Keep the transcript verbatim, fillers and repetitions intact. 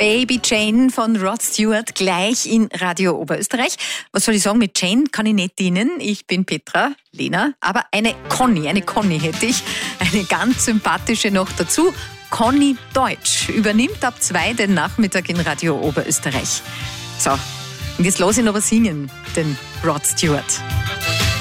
Baby Jane von Rod Stewart gleich in Radio Oberösterreich. Was soll ich sagen, mit Jane kann ich nicht dienen. Ich bin Petra, Lena, aber eine Conny, eine Conny hätte ich. Eine ganz sympathische noch dazu. Conny Deutsch übernimmt ab zwei den Nachmittag in Radio Oberösterreich. So, und jetzt lass ihn aber singen, den Rod Stewart.